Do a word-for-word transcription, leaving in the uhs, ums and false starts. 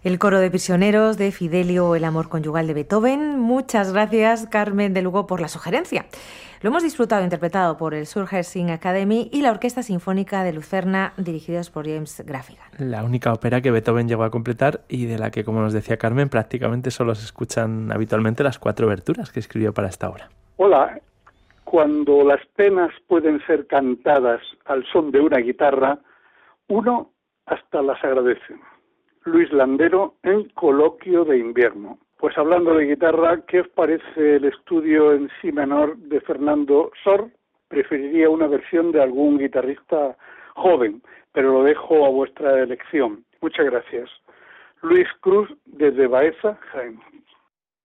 el coro de prisioneros de Fidelio o el amor conyugal de Beethoven. Muchas gracias, Carmen de Lugo, por la sugerencia. Lo hemos disfrutado interpretado por el Surhersing Academy y la Orquesta Sinfónica de Lucerna, dirigidos por James Grafigan. La única ópera que Beethoven llegó a completar y de la que, como nos decía Carmen, prácticamente solo se escuchan habitualmente las cuatro oberturas que escribió para esta obra. Hola. Cuando las penas pueden ser cantadas al son de una guitarra, uno hasta las agradece. Luis Landero en Coloquio de Invierno. Pues hablando de guitarra, ¿qué os parece el estudio en si menor de Fernando Sor? Preferiría una versión de algún guitarrista joven, pero lo dejo a vuestra elección. Muchas gracias. Luis Cruz desde Baeza, Jaén.